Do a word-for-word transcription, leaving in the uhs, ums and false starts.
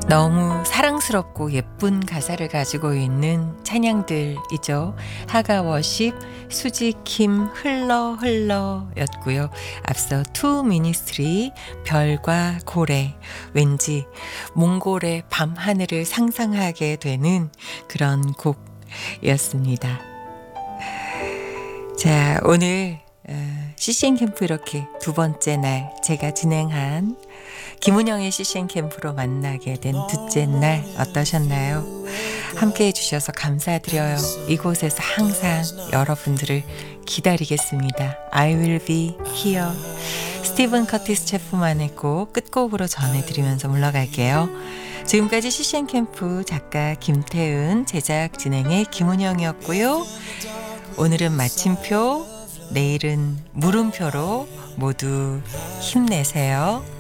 너무 사랑스럽고 예쁜 가사를 가지고 있는 찬양들이죠. 하가 워십, 수지킴 흘러 흘러 였고요. 앞서 투 미니스트리 별과 고래, 왠지 몽골의 밤하늘을 상상하게 되는 그런 곡이었습니다. 자, 오늘 씨씨엔 캠프 이렇게 두 번째 날 제가 진행한 김은영의 씨씨엔 캠프로 만나게 된 둘째 날 어떠셨나요? 함께해 주셔서 감사드려요. 이곳에서 항상 여러분들을 기다리겠습니다. I will be here. 스티븐 커티스 체프만의 곡 끝곡으로 전해드리면서 물러갈게요. 지금까지 씨씨엔 캠프 작가 김태은, 제작 진행의 김은영이었고요. 오늘은 마침표, 내일은 물음표로 모두 힘내세요.